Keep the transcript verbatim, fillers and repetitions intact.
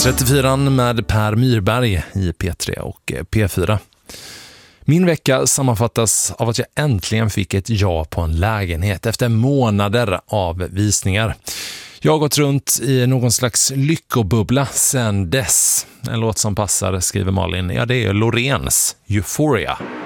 trettiofyra med Per Myrberg i P tre och P fyra. Min vecka sammanfattas av att jag äntligen fick ett ja på en lägenhet efter månader av visningar. Jag har gått runt i någon slags lyckobubbla sedan dess. En låt som passar, skriver Malin. Ja, det är Loreens Euphoria.